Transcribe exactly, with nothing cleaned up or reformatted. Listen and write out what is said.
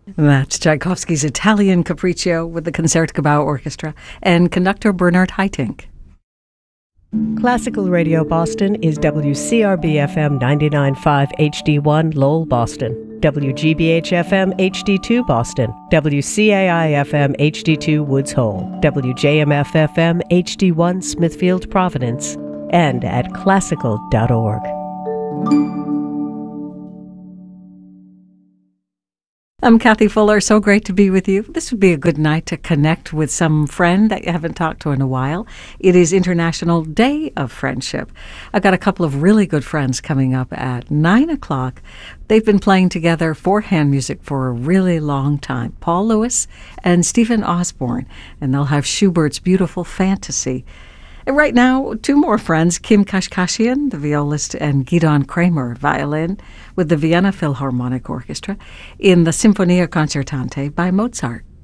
That's Tchaikovsky's Italian Capriccio with the Concertgebouw Orchestra and conductor Bernard Haitink. Classical Radio Boston is W C R B F M ninety-nine point five H D one Lowell, Boston, W G B H F M H D two Boston, W C A I F M H D two Woods Hole, W J M F F M H D one Smithfield, Providence, and at classical dot org. I'm Kathy Fuller. So great to be with you. This would be a good night to connect with some friend that you haven't talked to in a while. It is International Day of Friendship. I've got a couple of really good friends coming up at nine o'clock. They've been playing together four-hand music for a really long time. Paul Lewis and Stephen Osborne, and they'll have Schubert's Beautiful Fantasy. And right now, two more friends, Kim Kashkashian, the violist, and Gidon Kramer, violin, with the Vienna Philharmonic Orchestra in the Sinfonia Concertante by Mozart.